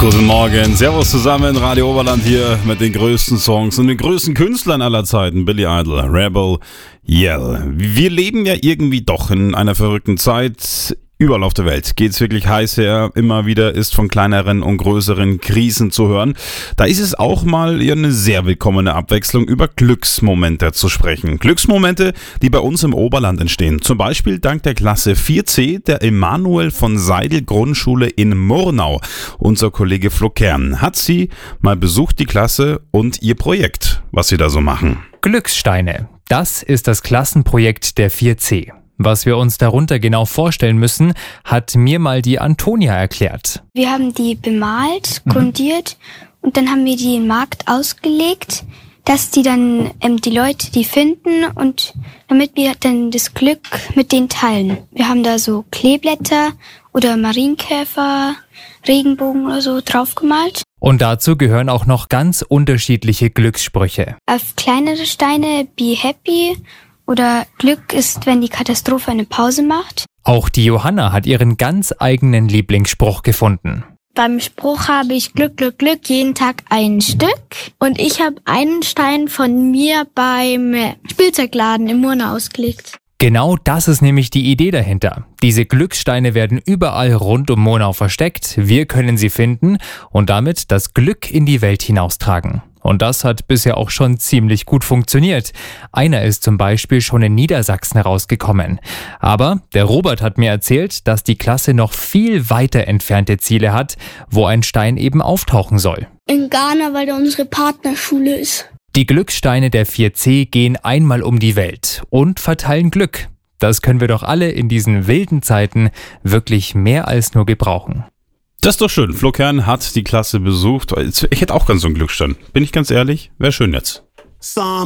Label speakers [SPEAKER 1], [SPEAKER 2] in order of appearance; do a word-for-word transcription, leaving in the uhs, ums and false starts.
[SPEAKER 1] Guten Morgen, servus zusammen, Radio Oberland hier mit den größten Songs und den größten Künstlern aller Zeiten, Billy Idol, Rebel Yell. Wir leben ja irgendwie doch in einer verrückten Zeit. Überall auf der Welt geht's wirklich heiß her. Immer wieder ist von kleineren und größeren Krisen zu hören. Da ist es auch mal eine sehr willkommene Abwechslung, über Glücksmomente zu sprechen. Glücksmomente, die bei uns im Oberland entstehen. Zum Beispiel dank der Klasse vier C der Emanuel von Seidel Grundschule in Murnau. Unser Kollege Flo Kern hat sie mal besucht, die Klasse, und ihr Projekt, was sie da so machen.
[SPEAKER 2] Glückssteine. Das ist das Klassenprojekt der vier C. Was wir uns darunter genau vorstellen müssen, hat mir mal die Antonia erklärt.
[SPEAKER 3] Wir haben die bemalt, grundiert mhm. und dann haben wir die im Markt ausgelegt, dass die dann ähm, die Leute die finden und damit wir dann das Glück mit denen teilen. Wir haben da so Kleeblätter oder Marienkäfer, Regenbogen oder so draufgemalt.
[SPEAKER 2] Und dazu gehören auch noch ganz unterschiedliche Glückssprüche.
[SPEAKER 3] Auf kleinere Steine be happy. Oder Glück ist, wenn die Katastrophe eine Pause macht.
[SPEAKER 2] Auch die Johanna hat ihren ganz eigenen Lieblingsspruch gefunden.
[SPEAKER 4] Beim Spruch habe ich Glück, Glück, Glück, jeden Tag ein Stück. Und ich habe einen Stein von mir beim Spielzeugladen in Murnau ausgelegt.
[SPEAKER 2] Genau das ist nämlich die Idee dahinter. Diese Glückssteine werden überall rund um Murnau versteckt. Wir können sie finden und damit das Glück in die Welt hinaustragen. Und das hat bisher auch schon ziemlich gut funktioniert. Einer ist zum Beispiel schon in Niedersachsen rausgekommen. Aber der Robert hat mir erzählt, dass die Klasse noch viel weiter entfernte Ziele hat, wo ein Stein eben auftauchen soll.
[SPEAKER 4] In Ghana, weil da unsere Partnerschule ist.
[SPEAKER 2] Die Glückssteine der vier C gehen einmal um die Welt und verteilen Glück. Das können wir doch alle in diesen wilden Zeiten wirklich mehr als nur gebrauchen.
[SPEAKER 1] Das ist doch schön. Flo Kern hat die Klasse besucht. Ich hätte auch ganz so einen Glücksstein. Bin ich ganz ehrlich? Wäre schön jetzt.